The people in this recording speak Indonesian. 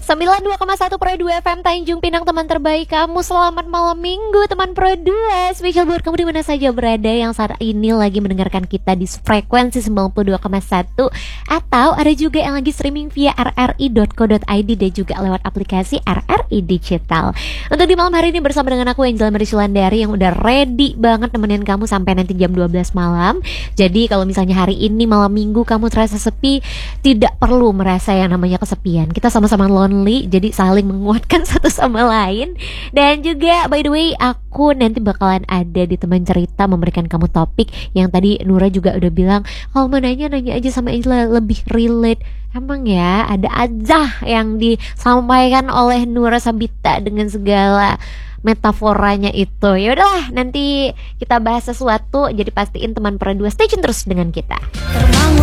92,1 Pro 2 FM Tanjung Pinang, teman terbaik kamu. Selamat malam minggu teman Pro 2. Spesial buat kamu di mana saja berada yang saat ini lagi mendengarkan kita di frekuensi 92,1, atau ada juga yang lagi streaming via rri.co.id dan juga lewat aplikasi RRI Digital. Untuk di malam hari ini bersama dengan aku Angela Marisulandari yang udah ready banget nemenin kamu sampai nanti jam 12 malam. Jadi kalau misalnya hari ini malam minggu kamu terasa sepi, tidak perlu merasa yang namanya kesepian. Kita sama-sama lonely, jadi saling menguatkan satu sama lain. Dan juga by the way, aku nanti bakalan ada di teman cerita memberikan kamu topik yang tadi Nura juga udah bilang, kalau mau nanya aja sama Angela, lebih relate. Emang ya, ada aja yang disampaikan oleh Nura Sabita dengan segala metaforanya itu. Ya udahlah, nanti kita bahas sesuatu. Jadi pastiin teman Pro 2 stay tune terus dengan kita.